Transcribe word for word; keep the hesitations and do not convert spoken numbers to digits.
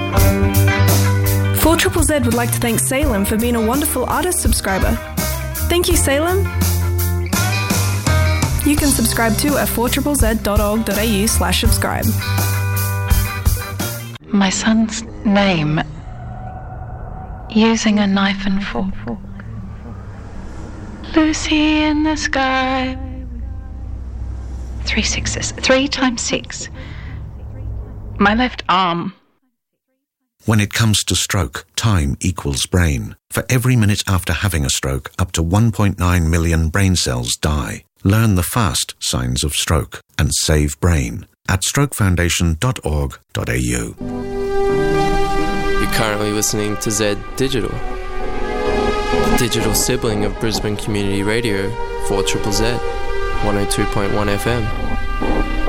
four Z Z Z would like to thank Salem for being a wonderful artist subscriber. Thank you, Salem. You can subscribe too at four Z Z Z dot org dot a u slash subscribe. My son's name, using a knife and fork. Lucy in the sky. Three sixes. Three times six. My left arm. When it comes to stroke, time equals brain. For every minute after having a stroke, up to one point nine million brain cells die. Learn the fast signs of stroke and save brain at stroke foundation dot org dot a u. You're currently listening to Z Digital, the digital sibling of Brisbane Community Radio, four Z Z Z, one oh two point one F M.